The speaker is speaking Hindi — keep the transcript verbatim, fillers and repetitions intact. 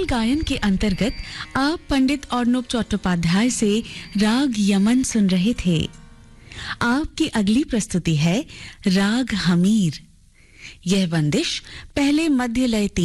गायन के अंतर्गत आप पंडित अर्णब चट्टोपाध्याय से राग यमन सुन रहे थे। आपकी अगली प्रस्तुति है राग हमीर। यह बंदिश पहले मध्य लय